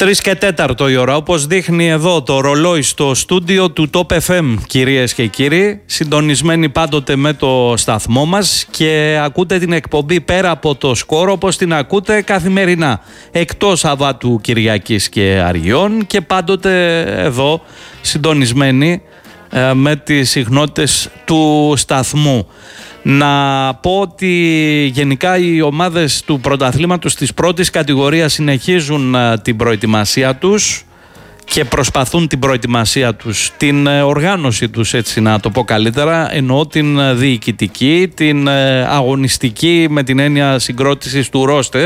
3 και 4 η ώρα, όπως δείχνει εδώ το ρολόι στο στούντιο του Top FM, κυρίες και κύριοι, συντονισμένοι πάντοτε με το σταθμό μας και ακούτε την εκπομπή πέρα από το σκορ όπως την ακούτε καθημερινά, εκτός Σαββάτου, Κυριακής και Αργιών, και πάντοτε εδώ συντονισμένοι με τις συχνότητες του σταθμού. Να πω ότι γενικά οι ομάδες του πρωταθλήματος της πρώτης κατηγορίας συνεχίζουν την προετοιμασία τους και προσπαθούν την προετοιμασία τους, την οργάνωση τους, έτσι να το πω καλύτερα, εννοώ την διοικητική, την αγωνιστική με την έννοια συγκρότησης του ρόστερ.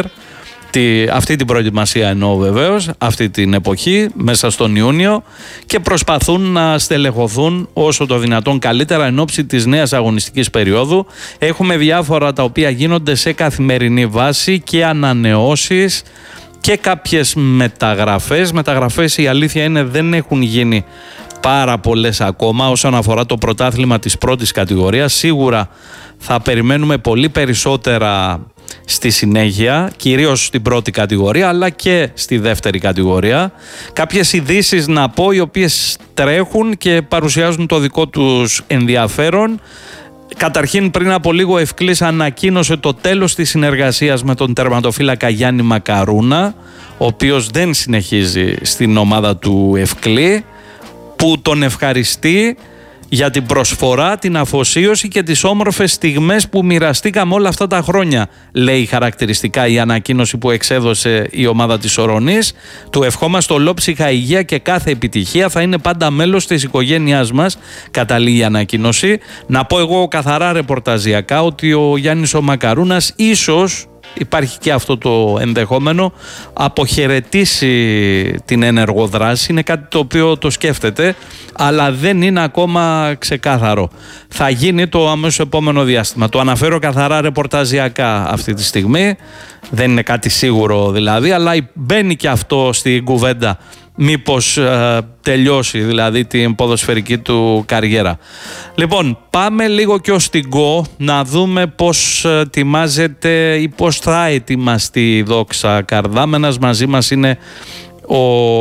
Αυτή την προετοιμασία εννοώ βεβαίως, αυτή την εποχή, μέσα στον Ιούνιο, και προσπαθούν να στελεχωθούν όσο το δυνατόν καλύτερα εν ώψη της νέας αγωνιστικής περίοδου. Έχουμε διάφορα τα οποία γίνονται σε καθημερινή βάση και ανανεώσεις και κάποιες μεταγραφές. Μεταγραφές, η αλήθεια είναι, δεν έχουν γίνει πάρα πολλές ακόμα όσον αφορά το πρωτάθλημα της πρώτης κατηγορίας. Σίγουρα θα περιμένουμε πολύ περισσότερα στη συνέχεια, κυρίως στην πρώτη κατηγορία αλλά και στη δεύτερη κατηγορία. Κάποιες ειδήσεις να πω, οι οποίες τρέχουν και παρουσιάζουν το δικό τους ενδιαφέρον. Καταρχήν, πριν από λίγο ο Ευκλής ανακοίνωσε το τέλος της συνεργασίας με τον τερματοφύλακα Γιάννη Μακαρούνα, ο οποίος δεν συνεχίζει στην ομάδα του Ευκλή, που τον ευχαριστεί για την προσφορά, την αφοσίωση και τις όμορφες στιγμές που μοιραστήκαμε όλα αυτά τα χρόνια, λέει χαρακτηριστικά η ανακοίνωση που εξέδωσε η ομάδα της Ορονής. Του ευχόμαστε ολόψυχα υγεία και κάθε επιτυχία, θα είναι πάντα μέλος της οικογένειάς μας, καταλήγει η ανακοίνωση. Να πω εγώ καθαρά ρεπορταζιακά ότι ο Γιάννης ο Μακαρούνας ίσως, υπάρχει και αυτό το ενδεχόμενο, αποχαιρετήσει την ενεργό δράση. Είναι κάτι το οποίο το σκέφτεται, αλλά δεν είναι ακόμα ξεκάθαρο. Θα γίνει το αμέσως επόμενο διάστημα. Το αναφέρω καθαρά ρεπορταζιακά αυτή τη στιγμή. Δεν είναι κάτι σίγουρο δηλαδή, αλλά μπαίνει και αυτό στην κουβέντα. Μήπως τελειώσει δηλαδή την ποδοσφαιρική του καριέρα. Λοιπόν, πάμε λίγο και ως την Go να δούμε πώς ετοιμάζεται ή πώς θα ετοιμαστεί η Δόξα Καρδάμενας. Μαζί μας είναι ο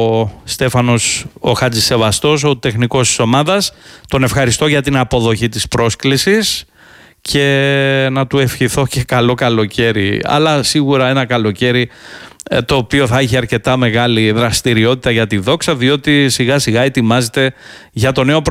Στέφανος ο Χατζησεβαστός, ο τεχνικός της ομάδας. Τον ευχαριστώ για την αποδοχή της πρόσκλησης και να του ευχηθώ και καλό καλοκαίρι, αλλά σίγουρα ένα καλοκαίρι το οποίο θα έχει αρκετά μεγάλη δραστηριότητα για τη Δόξα, διότι σιγά σιγά ετοιμάζεται για το νέο